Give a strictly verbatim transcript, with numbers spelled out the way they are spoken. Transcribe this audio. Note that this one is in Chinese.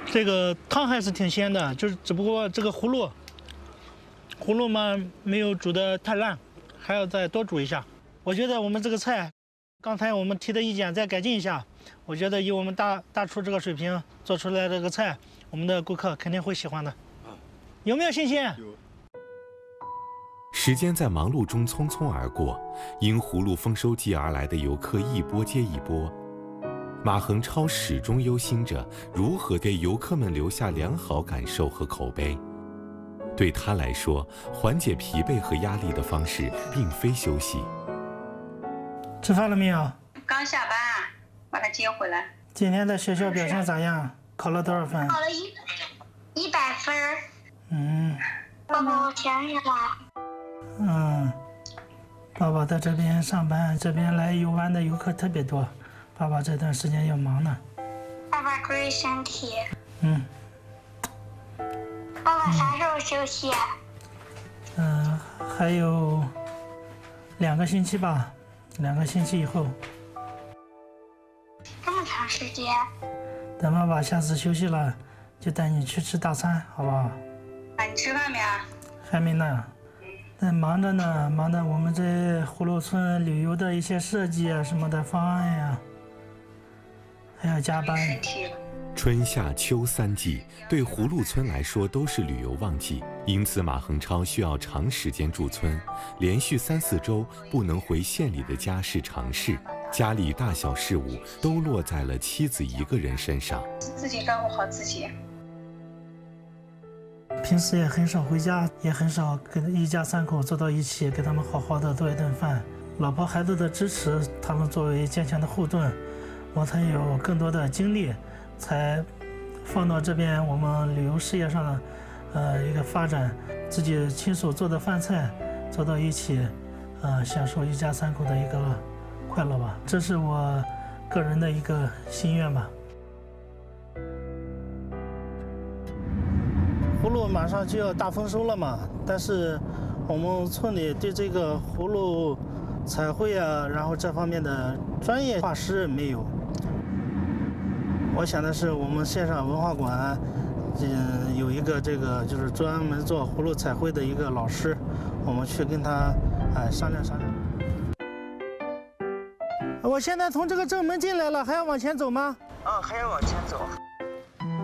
这个汤还是挺鲜的，就是只不过这个葫芦，葫芦嘛没有煮得太烂，还要再多煮一下。我觉得我们这个菜，刚才我们提的意见再改进一下，我觉得以我们大大厨这个水平做出来这个菜，我们的顾客肯定会喜欢的。有没有信心？有。 时间在忙碌中匆匆而过，因葫芦丰收季而来的游客一波接一波。马恒超始终忧心着如何给游客们留下良好感受和口碑。对他来说，缓解疲惫和压力的方式并非休息。 吃饭了没有？ 刚下班，把他接回来。 今天的学校表现咋样？考了多少分？ 考了一一百分。 嗯。 爸爸，我想你了。 嗯，爸爸在这边上班，这边来游玩的游客特别多，爸爸这段时间要忙呢。 爸爸注意身体。 嗯。 爸爸啥时候休息？ 嗯、呃，还有两个星期吧，两个星期以后。 这么长时间？ 等爸爸下次休息了，就带你去吃大餐，好不好？ 啊，你吃饭没啊？ 还没呢。在忙着呢，忙着我们这葫芦村旅游的一些设计啊什么的方案呀、啊，还要加班。 春夏秋三季对葫芦村来说都是旅游旺季，因此马恒超需要长时间驻村，连续三四周不能回县里的家事常事，家里大小事务都落在了妻子一个人身上。 自己照顾好自己。 平时也很少回家，也很少跟一家三口坐到一起，给他们好好的做一顿饭。老婆孩子的支持，他们作为坚强的后盾，我才有更多的精力，才放到这边我们旅游事业上的呃一个发展。自己亲手做的饭菜，坐到一起，呃，享受一家三口的一个快乐吧。这是我个人的一个心愿吧。葫芦马上就要大丰收了嘛，但是我们村里对这个葫芦彩绘啊，然后这方面的专业画师没有。我想的是我们县上文化馆，嗯，有一个这个就是专门做葫芦彩绘的一个老师，我们去跟他哎商量商量。我现在从这个正门进来了，还要往前走吗？ 嗯，还要往前走。